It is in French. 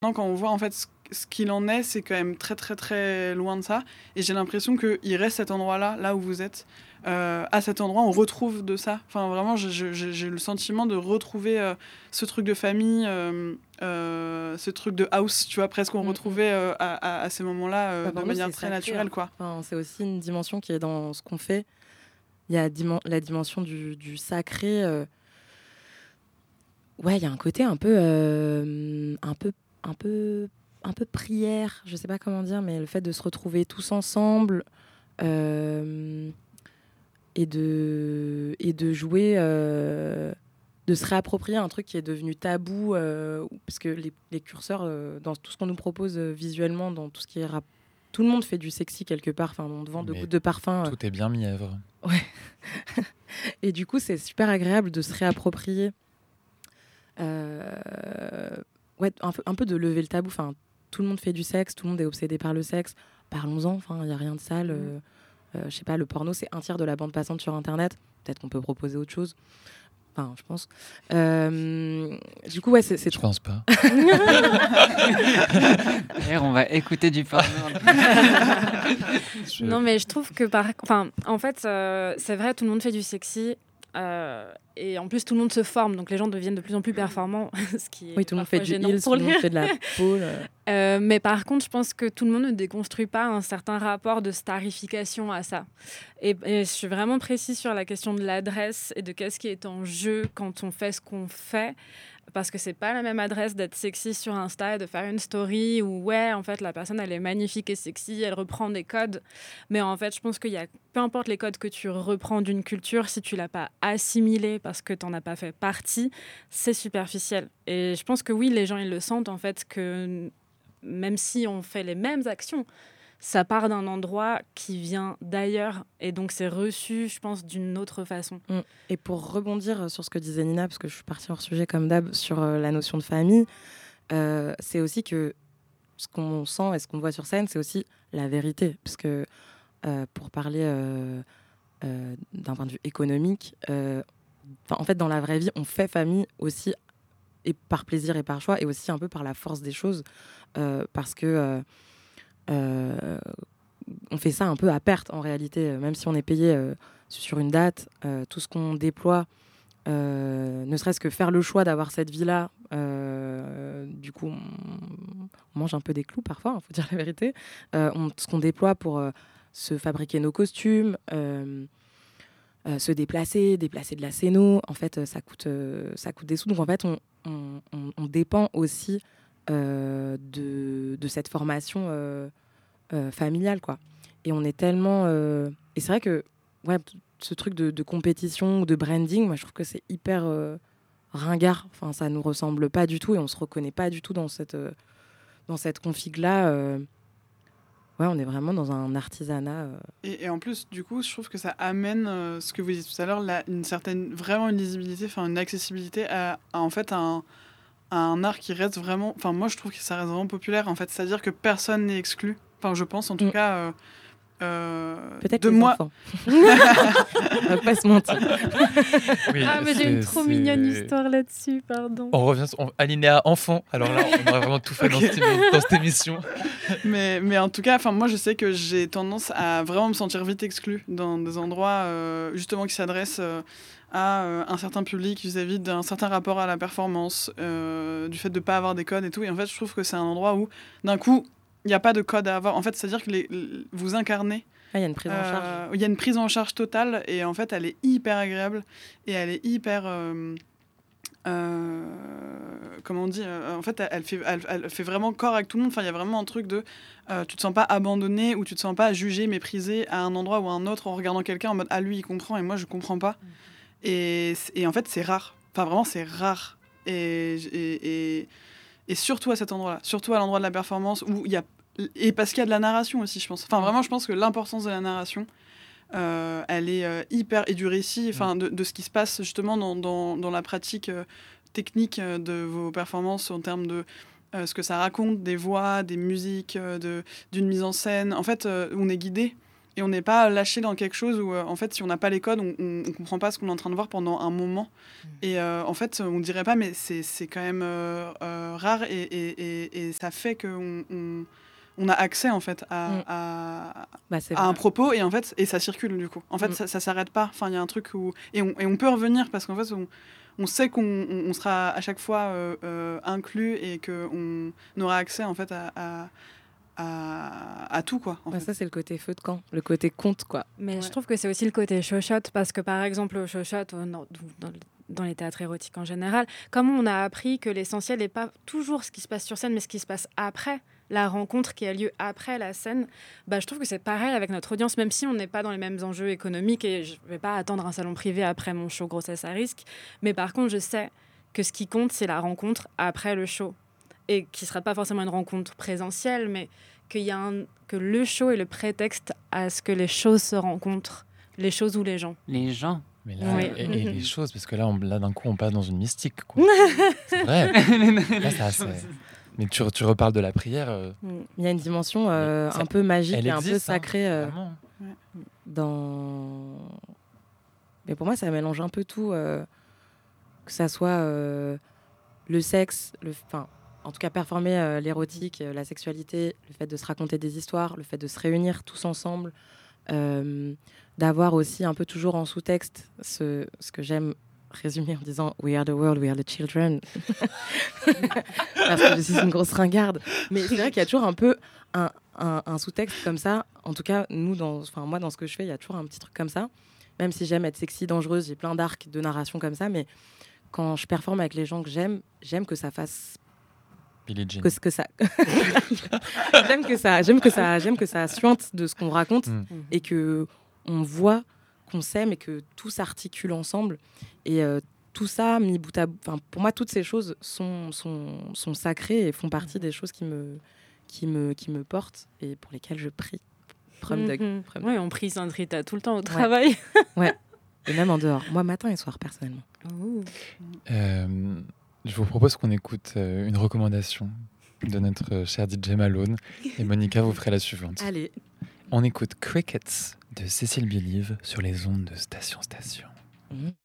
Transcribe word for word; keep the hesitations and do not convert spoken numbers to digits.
Non, quand on voit en fait ce, ce qu'il en est, c'est quand même très très très loin de ça. Et j'ai l'impression qu'il reste cet endroit-là, là où vous êtes. Euh, à cet endroit, on retrouve de ça. Enfin, vraiment, j'ai, j'ai, j'ai le sentiment de retrouver euh, ce truc de famille, euh, euh, ce truc de house, tu vois, presque qu'on Mm, mm. retrouvait euh, à, à, à ces moments-là euh, Bah, de pour nous, manière c'est très sacré, naturelle, hein. quoi. Enfin, c'est aussi une dimension qui est dans ce qu'on fait. Il y a dimen- la dimension du, du sacré. euh, Ouais, il y a un côté un peu, euh, un peu, un peu, un peu prière. Je sais pas comment dire, mais le fait de se retrouver tous ensemble euh, et de et de jouer, euh, de se réapproprier un truc qui est devenu tabou, euh, parce que les, les curseurs euh, dans tout ce qu'on nous propose euh, visuellement, dans tout ce qui est rap, tout le monde fait du sexy quelque part. Enfin, on te vend de Mais gouttes de parfum. euh. Tout est bien mièvre. Ouais. Et du coup, c'est super agréable de se réapproprier. Euh, ouais, un peu, un peu de lever le tabou. Enfin, tout le monde fait du sexe, tout le monde est obsédé par le sexe. Parlons-en, enfin, il n'y a rien de sale. Mhm. Euh, euh, je sais pas, le porno, c'est un tiers de la bande passante sur Internet. Peut-être qu'on peut proposer autre chose. Enfin, je pense. Euh, du coup, ouais, c'est, c'est Je trop. pense pas. D'ailleurs, on va écouter du porno. Je- Non, mais je trouve que par, enfin, en fait, euh, c'est vrai, tout le monde fait du sexy. euh, et en plus, tout le monde se forme, donc les gens deviennent de plus en plus performants, ce qui est Oui, tout le monde parfois fait du gênant heels, pour tout le les- monde fait de la pole. euh. Euh, mais par contre, je pense que tout le monde ne déconstruit pas un certain rapport de starification à ça. Et, et je suis vraiment précise sur la question de l'adresse et de qu'est-ce qui est en jeu quand on fait ce qu'on fait. Parce que c'est pas la même adresse d'être sexy sur Insta et de faire une story où, ouais, en fait, la personne, elle est magnifique et sexy, elle reprend des codes. Mais en fait, je pense qu'il y a, peu importe les codes que tu reprends d'une culture, si tu l'as pas assimilé parce que t'en as pas fait partie, c'est superficiel. Et je pense que oui, les gens, ils le sentent, en fait, que même si on fait les mêmes actions, ça part d'un endroit qui vient d'ailleurs. Et donc, c'est reçu, je pense, d'une autre façon. Mm. Et pour rebondir sur ce que disait Nina, parce que je suis partie hors sujet comme d'hab sur euh, la notion de famille, euh, c'est aussi que ce qu'on sent et ce qu'on voit sur scène, c'est aussi la vérité. Parce que euh, pour parler euh, euh, d'un point de vue économique, euh, 'fin, en fait, dans la vraie vie, on fait famille aussi et par plaisir et par choix, et aussi un peu par la force des choses, euh, parce que euh, euh, on fait ça un peu à perte en réalité, euh, même si on est payé euh, sur une date, euh, tout ce qu'on déploie, euh, ne serait-ce que faire le choix d'avoir cette vie-là, euh, du coup, on, on mange un peu des clous parfois, il faut dire la vérité. Euh, on, ce qu'on déploie pour euh, se fabriquer nos costumes, euh, euh, se déplacer, déplacer de la scéno, en fait, euh, ça coûte, euh, ça coûte des sous. Donc, en fait, on, on, on- on dépend aussi euh, de, de cette formation euh, euh, familiale, quoi. Et on est tellement... euh, Et c'est vrai que ouais, ce truc de, de compétition ou de branding, moi, je trouve que c'est hyper euh, ringard. Enfin, ça nous ressemble pas du tout et on se reconnaît pas du tout dans cette, euh, dans cette config-là. euh. Ouais, on est vraiment dans un artisanat. euh. Et, et en plus, du coup, je trouve que ça amène euh, ce que vous disiez tout à l'heure, là, une certaine, vraiment une lisibilité, enfin une accessibilité à, à, en fait à un, à un art qui reste vraiment, enfin moi je trouve que ça reste vraiment populaire en fait, c'est-à-dire que personne n'est exclu. Enfin, je pense en tout Mm. cas. Euh, euh, Peut-être de les moi. enfants. On va pas se mentir. Oui, Ah, mais j'ai une c'est- trop c'est- mignonne histoire là-dessus, pardon. On revient sur on- alinéa enfant. Alors là, on aurait vraiment tout fait dans, Ok. cette, dans cette émission. mais, mais en tout cas, enfin moi je sais que j'ai tendance à vraiment me sentir vite exclue dans des endroits euh, justement qui s'adressent euh, à euh, un certain public vis-à-vis d'un certain rapport à la performance, euh, du fait de ne pas avoir des codes et tout. Et en fait, je trouve que c'est un endroit où d'un coup il n'y a pas de code à avoir. En fait, c'est-à-dire que les, les- vous incarnez. Ah, il y a une prise en charge. Euh, Il y a une prise en charge totale et en fait, elle est hyper agréable et elle est hyper. Euh, euh, comment on dit euh, En fait, elle, elle fait, elle, elle fait vraiment corps avec tout le monde. Enfin, il y a vraiment un truc de. Euh, tu te sens pas abandonné ou tu te sens pas jugé, méprisé à un endroit ou à un autre en regardant quelqu'un en mode ah lui il comprend et moi je comprends pas. Et, et en fait, c'est rare. Enfin, vraiment, c'est rare. Et, et, et, et surtout à cet endroit-là, surtout à l'endroit de la performance où il y a et parce qu'il y a de la narration aussi, je pense. Enfin, vraiment, je pense que l'importance de la narration, euh, elle est euh, hyper et du récit, enfin, de, de ce qui se passe justement dans, dans, dans la pratique euh, technique euh, de vos performances en termes de euh, ce que ça raconte, des voix, des musiques, euh, de, d'une mise en scène. En fait, euh, on est guidé et on n'est pas lâché dans quelque chose où, euh, en fait, si on n'a pas les codes, on, on, on comprend pas ce qu'on est en train de voir pendant un moment. Mmh. Et euh, en fait, on dirait pas, mais c'est, c'est quand même euh, euh, rare et, et, et, et ça fait qu'on on, on a accès en fait à, mmh. à, bah, à un propos et en fait, et ça circule du coup. En fait, mmh. ça, ça s'arrête pas. Enfin, il y a un truc où et on, et on peut revenir parce qu'en fait, on, on sait qu'on on, on sera à chaque fois euh, euh, inclus et qu'on aura accès en fait à, à À, à tout quoi. En ouais, fait. Ça c'est le côté feu de camp, le côté conte quoi. Mais ouais. je trouve que c'est aussi le côté chochotte parce que par exemple au chochotte, dans, dans, dans les théâtres érotiques en général, comme on a appris que l'essentiel n'est pas toujours ce qui se passe sur scène, mais ce qui se passe après la rencontre qui a lieu après la scène, bah, je trouve que c'est pareil avec notre audience, même si on n'est pas dans les mêmes enjeux économiques et je ne vais pas attendre un salon privé après mon show grossesse à risque, mais par contre je sais que ce qui compte c'est la rencontre après le show. Et qui ne sera pas forcément une rencontre présentielle, mais qu'il y a un, que le show est le prétexte à ce que les choses se rencontrent, les choses ou les gens. Les gens. Mais là, oui. et, et les choses, parce que là, on, là d'un coup, on passe dans une mystique. Quoi. C'est vrai. Là, ça, c'est... Mais tu, tu reparles de la prière. Euh... Il y a une dimension euh, ça, un peu magique et un peu sacrée hein, euh, dans... Mais pour moi, ça mélange un peu tout, euh, que ça soit euh, le sexe, le... Enfin, en tout cas performer euh, l'érotique, euh, la sexualité, le fait de se raconter des histoires, le fait de se réunir tous ensemble, euh, d'avoir aussi un peu toujours en sous-texte ce, ce que j'aime résumer en disant « We are the world, we are the children ». Parce que je suis une grosse ringarde. Mais c'est vrai qu'il y a toujours un peu un, un, un sous-texte comme ça. En tout cas, nous, dans, enfin, moi, dans ce que je fais, il y a toujours un petit truc comme ça. Même si j'aime être sexy, dangereuse, j'ai plein d'arcs de narration comme ça. Mais quand je performe avec les gens que j'aime, j'aime que ça fasse... Que, que ça... j'aime que ça, j'aime que ça, j'aime que ça suinte de ce qu'on raconte mmh. et que on voit qu'on s'aime et que tout s'articule ensemble et euh, tout ça mis bout à bout. Enfin, pour moi, toutes ces choses sont, sont, sont sacrées et font partie des choses qui me, qui me, qui me portent et pour lesquelles je prie. Prom de, mmh. prom oui, on prie Sainte Rita tout le temps au travail. Ouais. ouais. Et même en dehors. Moi, matin et soir, personnellement. Oh. Euh... Je vous propose qu'on écoute euh, une recommandation de notre euh, cher D J Malone et Monica vous ferait la suivante. Allez. On écoute Crickets de Cécile Believe sur les ondes de Station Station. Mmh.